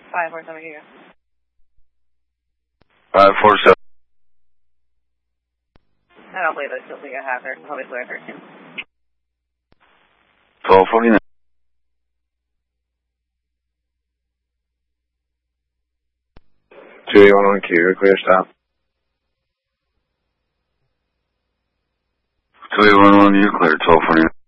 547 here. 547. I don't believe it's a hazard. Probably clear 13. 1249. Two 811 Q, clear stop. 2 811, you clear 1249.